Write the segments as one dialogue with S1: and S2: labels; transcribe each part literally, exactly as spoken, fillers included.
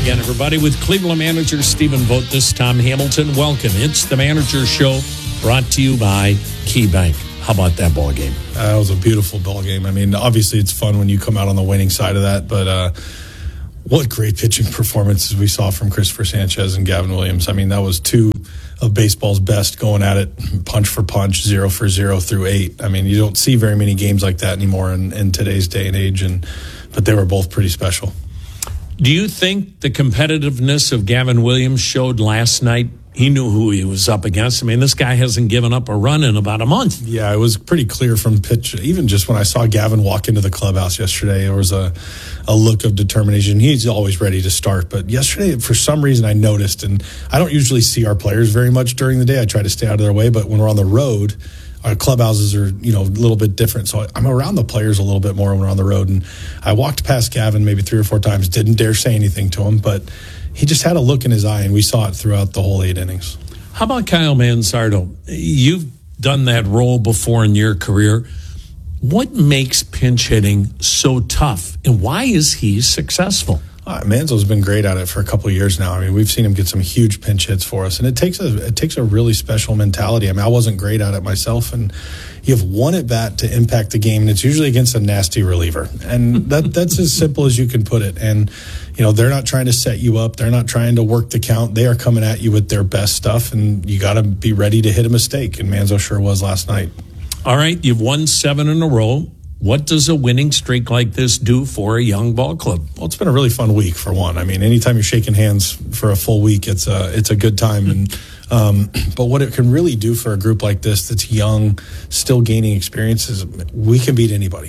S1: again, everybody, with Cleveland manager Stephen Vogt. This is Tom Hamilton. Welcome. It's the Manager Show, brought to you by KeyBank. How about that ball game?
S2: Uh, it was a beautiful ball game. I mean, obviously it's fun when you come out on the winning side of that, but uh, what great pitching performances we saw from Christopher Sanchez and Gavin Williams. I mean, that was two of baseball's best going at it, punch for punch, zero for zero through eight. I mean, you don't see very many games like that anymore in, in today's day and age, and but they were both pretty special.
S1: Do you think the competitiveness of Gavin Williams showed last night? He knew who he was up against. I mean, this guy hasn't given up a run in about a month.
S2: Yeah, it was pretty clear from pitch. Even just when I saw Gavin walk into the clubhouse yesterday, there was a, a look of determination. He's always ready to start. But yesterday, for some reason, I noticed, and I don't usually see our players very much during the day. I try to stay out of their way. But when we're on the road, our clubhouses are, you know, a little bit different. So I'm around the players a little bit more when we're on the road. And I walked past Gavin maybe three or four times, didn't dare say anything to him, but he just had a look in his eye, and we saw it throughout the whole eight innings.
S1: How about Kyle Manzardo? You've done that role before in your career. What makes pinch hitting so tough, and why is he successful?
S2: Uh, Manzo's been great at it for a couple of years now. I mean, we've seen him get some huge pinch hits for us, and it takes a it takes a really special mentality. I mean, I wasn't great at it myself, and you have one at bat to impact the game, and it's usually against a nasty reliever, and that that's as simple as you can put it. And you know, they're not trying to set you up, they're not trying to work the count. They are coming at you with their best stuff, and you got to be ready to hit a mistake. And Manzo sure was last night.
S1: All right, you've won seven in a row. What does a winning streak like this do for a young ball club?
S2: Well, it's been a really fun week for one. I mean, anytime you're shaking hands for a full week, it's a it's a good time. And um, but what it can really do for a group like this that's young, still gaining experiences, we can beat anybody.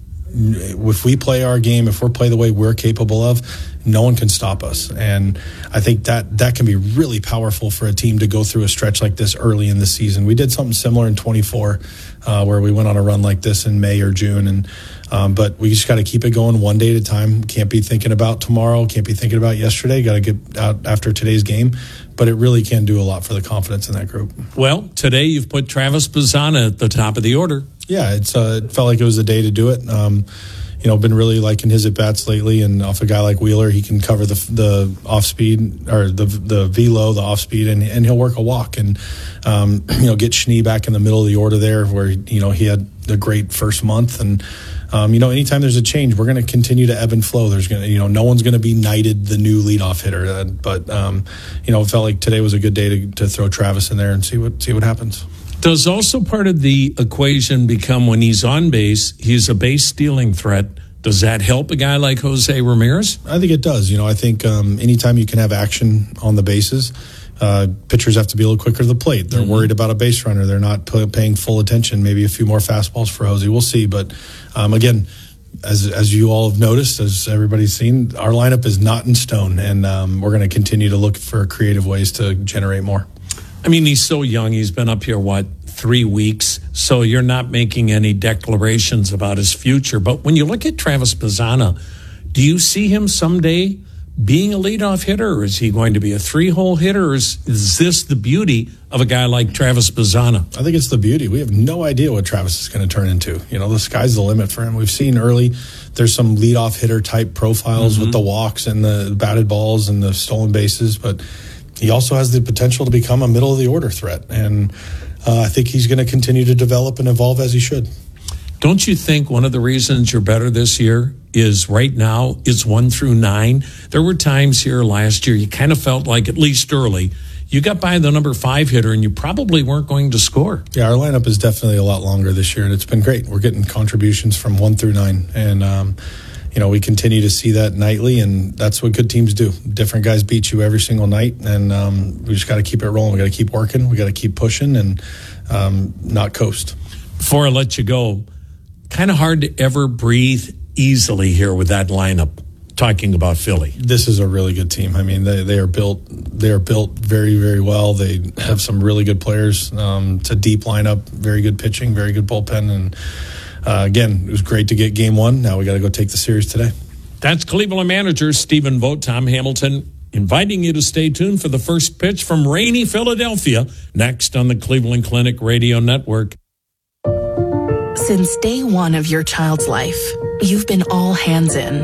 S2: If we play our game, if we're play the way we're capable of, no one can stop us. And I think that that can be really powerful for a team to go through a stretch like this early in the season. We did something similar in twenty-four, uh, where we went on a run like this in May or June. And um, but we just got to keep it going one day at a time. Can't be thinking about tomorrow. Can't be thinking about yesterday. Got to get out after today's game. But it really can do a lot for the confidence in that group.
S1: Well, today you've put Travis Bazzana at the top of the order.
S2: Yeah, it's uh, it felt like it was the day to do it. Um, you know, been really liking his at bats lately, and off a guy like Wheeler, he can cover the the off speed or the the velo, the off speed, and and he'll work a walk, and um, you know, get Schnee back in the middle of the order there, where you know he had the great first month, and um, you know, anytime there's a change, we're going to continue to ebb and flow. There's going to, you know, no one's going to be knighted the new leadoff hitter, uh, but um, you know, it felt like today was a good day to, to throw Travis in there and see what see what happens.
S1: Does also part of the equation become when he's on base, he's a base stealing threat? Does that help a guy like Jose Ramirez?
S2: I think it does. You know, I think um, anytime you can have action on the bases, uh, pitchers have to be a little quicker to the plate. They're mm-hmm. worried about a base runner. They're not p- paying full attention. Maybe a few more fastballs for Jose. We'll see. But um, again, as as you all have noticed, as everybody's seen, our lineup is not in stone, and um, we're going to continue to look for creative ways to generate more.
S1: I mean, he's so young. He's been up here, what, three weeks? So you're not making any declarations about his future. But when you look at Travis Bazzana, do you see him someday being a leadoff hitter, or is he going to be a three-hole hitter, or is, is this the beauty of a guy like Travis Bazzana?
S2: I think it's the beauty. We have no idea what Travis is going to turn into. You know, the sky's the limit for him. We've seen early, there's some leadoff hitter type profiles mm-hmm. with the walks and the batted balls and the stolen bases, but he also has the potential to become a middle of the order threat. And uh, I think he's going to continue to develop and evolve as he should.
S1: Don't you think one of the reasons you're better this year is right now it's one through nine? There were times here last year you kind of felt like, at least early, you got by the number five hitter and you probably weren't going to score.
S2: Yeah, our lineup is definitely a lot longer this year, and it's been great. We're getting contributions from one through nine. And, um, you know, we continue to see that nightly, and that's what good teams do. Different guys beat you every single night, and um, we just got to keep it rolling. We got to keep working. We got to keep pushing and um, not coast.
S1: Before I let you go, kind of hard to ever breathe easily here with that lineup, talking about Philly.
S2: This is a really good team. I mean, they, they are built they are built very, very well. They have some really good players. Um, it's a deep lineup, very good pitching, very good bullpen, and Uh, again, it was great to get game one. Now we got to go take the series today.
S1: That's Cleveland manager Stephen Vogt. Tom Hamilton inviting you to stay tuned for the first pitch from rainy Philadelphia next on the Cleveland Clinic Radio Network.
S3: Since day one of your child's life, you've been all hands in,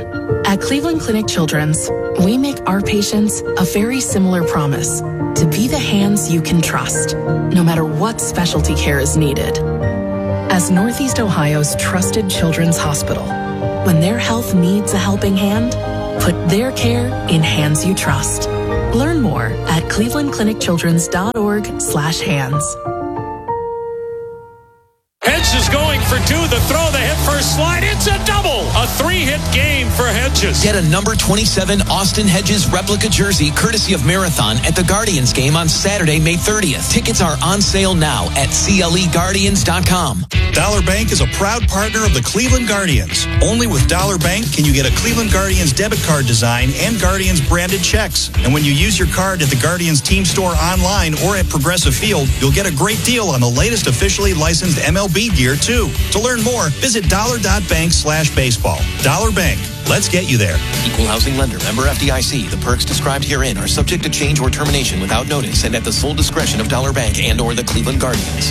S3: At Cleveland Clinic Children's, we make our patients a very similar promise: to be the hands you can trust, no matter what specialty care is needed. As Northeast Ohio's trusted children's hospital, when their health needs a helping hand, put their care in hands you trust. Learn more at cleveland clinic children's dot org slash hands.
S1: Hedges is going for two. The throw, the hit first slide. It's a double. A three-hit game for Hedges.
S4: Get a number twenty-seven Austin Hedges replica jersey courtesy of Marathon at the Guardians game on Saturday, May thirtieth. Tickets are on sale now at C L E Guardians dot com.
S5: Dollar Bank is a proud partner of the Cleveland Guardians. Only with Dollar Bank can you get a Cleveland Guardians debit card design and Guardians branded checks. And when you use your card at the Guardians team store online or at Progressive Field, you'll get a great deal on the latest officially licensed M L B gear too. To learn more, visit dollar dot bank slash baseball. Dollar Bank. Let's get you there.
S4: Equal housing lender. Member F D I C. The perks described herein are subject to change or termination without notice and at the sole discretion of Dollar Bank and or the Cleveland Guardians.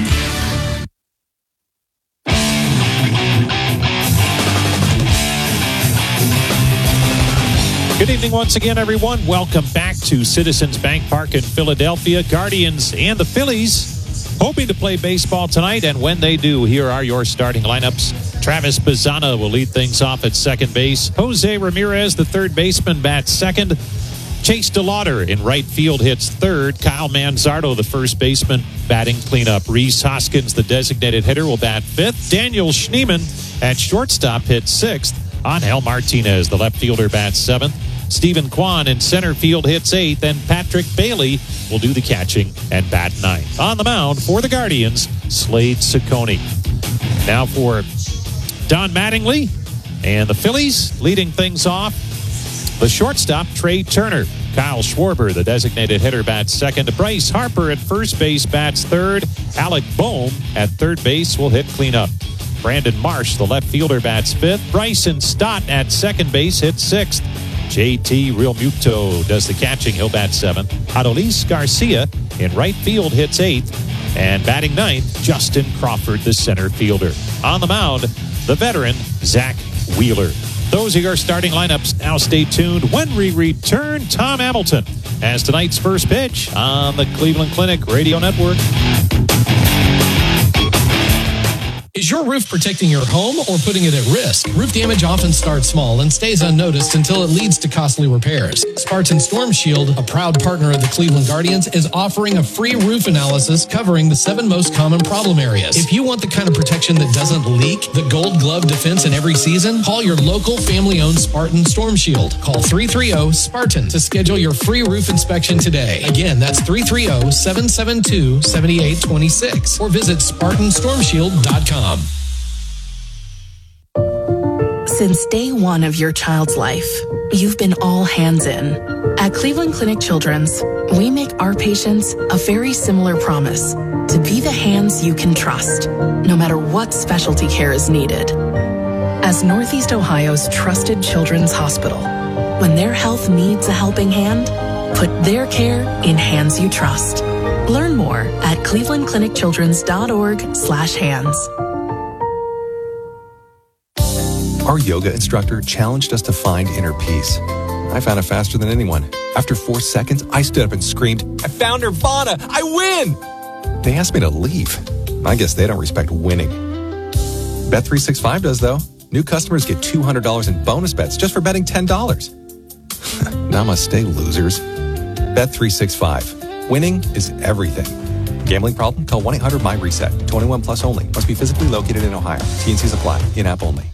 S6: Good evening once again, everyone. Welcome back to Citizens Bank Park in Philadelphia. Guardians and the Phillies hoping to play baseball tonight, and when they do, here are your starting lineups. Travis Bazzana will lead things off at second base. Jose Ramirez, the third baseman, bats second. Chase DeLauder in right field hits third. Kyle Manzardo, the first baseman, batting cleanup. Rhys Hoskins, the designated hitter, will bat fifth. Daniel Schneemann at shortstop hits sixth. Angel Martinez, the left fielder, bats seventh. Stephen Kwan in center field hits eighth, and Patrick Bailey will do the catching and bat ninth. On the mound for the Guardians, Slade Ciccone. Now for Don Mattingly and the Phillies leading things off. The shortstop, Trey Turner. Kyle Schwarber, the designated hitter, bats second. Bryce Harper at first base bats third. Alec Boehm at third base will hit cleanup. Brandon Marsh, the left fielder, bats fifth. Bryson Stott at second base hits sixth. J T Realmuto does the catching. He'll bat seventh. Adolis Garcia in right field hits eighth. And batting ninth, Justin Crawford, the center fielder. On the mound, the veteran, Zach Wheeler. Those are your starting lineups. Now stay tuned. When we return, Tom Hamilton has tonight's first pitch on the Cleveland Clinic Radio Network.
S7: Is your roof protecting your home or putting it at risk? Roof damage often starts small and stays unnoticed until it leads to costly repairs. Spartan Storm Shield, a proud partner of the Cleveland Guardians, is offering a free roof analysis covering the seven most common problem areas. If you want the kind of protection that doesn't leak, the gold glove defense in every season, call your local family-owned Spartan Storm Shield. Call three three zero SPARTAN to schedule your free roof inspection today. Again, that's three three zero, seven seven two, seven eight two six or visit spartan storm shield dot com.
S3: Since day one of your child's life, you've been all hands in. At Cleveland Clinic Children's, we make our patients a very similar promise: to be the hands you can trust, no matter what specialty care is needed. As Northeast Ohio's trusted children's hospital, when their health needs a helping hand, put their care in hands you trust. Learn more at cleveland clinic children's dot org slash hands.
S8: Our yoga instructor challenged us to find inner peace. I found it faster than anyone. After four seconds, I stood up and screamed, "I found Nirvana! I win!" They asked me to leave. I guess they don't respect winning. Bet three sixty-five does, though. New customers get two hundred dollars in bonus bets just for betting ten dollars. Namaste, losers. Bet three sixty-five. Winning is everything. Gambling problem? Call one eight hundred M Y RESET. twenty-one plus only. Must be physically located in Ohio. T and Cs apply. In-app only.